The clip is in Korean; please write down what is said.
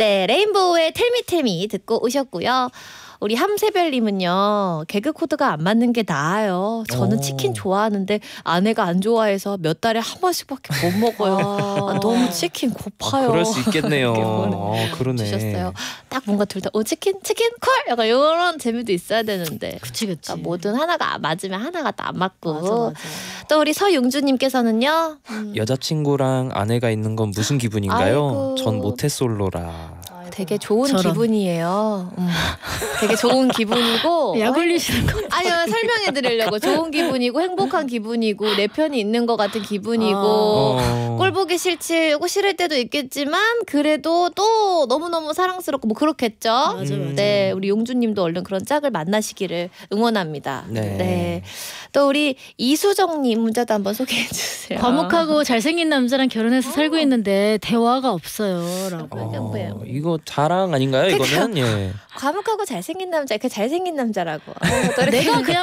네, 레인보우의 텔미텔미 듣고 오셨고요. 우리 함세별님은요, 개그 코드가 안 맞는 게 나아요. 저는 치킨 좋아하는데 아내가 안 좋아해서 몇 달에 한 번씩밖에 못 먹어요. 너무 치킨 고파요. 그럴 수 있겠네요. 그러네. 주셨어요. 딱 뭔가 둘 다 치킨 콜 약간 이런 재미도 있어야 되는데. 그치. 그러니까 뭐든 하나가 맞으면 하나가 또 안 맞고. 맞아. 또 우리 서용주님께서는요. 여자친구랑 아내가 있는 건 무슨 기분인가요? 아이고. 전 모태솔로라. 되게 좋은 저런. 기분이에요. 되게 좋은 기분이고. 약 올리시는 거. 아니요, 설명해 드리려고. 좋은 기분이고 행복한 기분이고 내 편이 있는 것 같은 기분이고 꼴 보기 싫을 때도 있겠지만 그래도 또 너무너무 사랑스럽고 뭐 그렇겠죠. 맞아. 네, 우리 용주님도 얼른 그런 짝을 만나시기를 응원합니다. 네. 또 우리 이수정님 문자도 한번 소개해 주세요. 과묵하고 잘생긴 남자랑 결혼해서 살고 있는데 대화가 없어요라고. 이거 자랑 아닌가요? 이거는 예. 과묵하고 잘생긴 남자, 그 잘생긴 남자라고. 내가 그냥